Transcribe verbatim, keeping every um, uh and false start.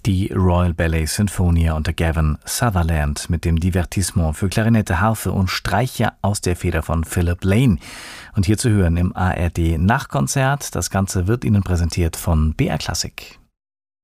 Die Royal Ballet Sinfonia unter Gavin Sutherland mit dem Divertissement für Klarinette, Harfe und Streicher aus der Feder von Philip Lane. Und hier zu hören im A R D Nachtkonzert. Das Ganze wird Ihnen präsentiert von B R Classic.